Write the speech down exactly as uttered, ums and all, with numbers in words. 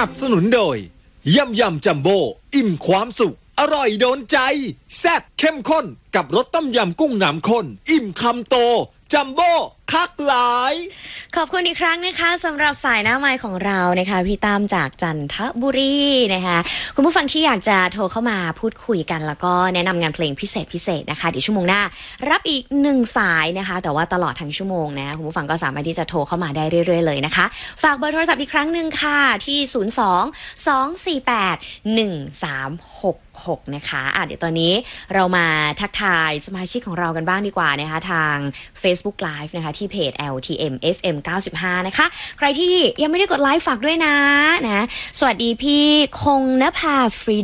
นับสนุนโดยยำยำจัมโบ้อิ่มความสุขอร่อยโดนใจแซ่บเข้มข้นกับรสต้มยำกุ้งน้ำข้นอิ่มคำโตจัมโบ้คักหลายขอบคุณอีกครั้งนะคะสำหรับสายหน้าไมค์ของเรานะคะพี่ตั้มจากจันทบุรีนะคะคุณผู้ฟังที่อยากจะโทรเข้ามาพูดคุยกันแล้วก็แนะนำงานเพลงพิเศษพิเศษนะคะเดี๋ยวชั่วโมงหน้ารับอีกหนึ่งสายนะคะแต่ว่าตลอดทั้งชั่วโมงนะคุณผู้ฟังก็สามารถที่จะโทรเข้ามาได้เรื่อยๆเลยนะคะฝากเบอร์โทรศัพท์อีกครั้งหนึ่งค่ะที่ศูนย์ สอง สอง สี่ แปด หนึ่ง สาม หก หกนะคะอ่ะเดี๋ยวตอนนี้เรามาทักทายสมาชิกของเรากันบ้างดีกว่านะคะทาง Facebook Live นะคะที่เพจ แอล ที เอ็ม เอฟ เอ็ม เก้าสิบห้านะคะใครที่ยังไม่ได้กดไลค์ฝากด้วยนะนะสวัสดีพี่คงนภาฟรี